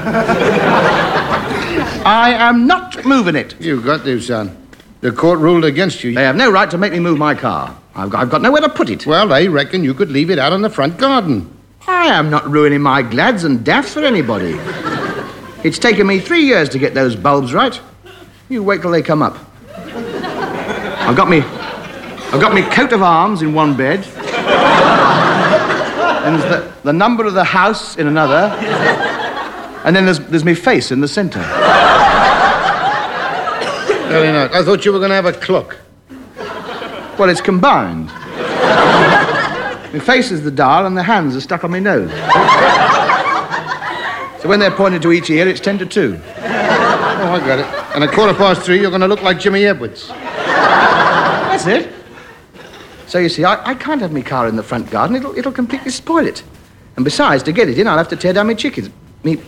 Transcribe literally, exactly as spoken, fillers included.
I am not moving it. You've got to, son. The court ruled against you. They have no right to make me move my car. I've got, I've got nowhere to put it. Well, they reckon you could leave it out in the front garden. I am not ruining my glads and daffs for anybody. It's taken me three years to get those bulbs right. You wait till they come up. I've got me... I've got me coat of arms in one bed. And there's the, the number of the house in another. And then there's, there's me face in the centre. Very nice. I thought you were going to have a clock. Well, it's combined. My face is the dial and the hands are stuck on my nose. So when they're pointed to each ear, it's ten to two. Oh, I got it. And at quarter past three, you're going to look like Jimmy Edwards. That's it. So, you see, I, I can't have my car in the front garden. It'll, it'll completely spoil it. And besides, to get it in, I'll have to tear down my chickens. Me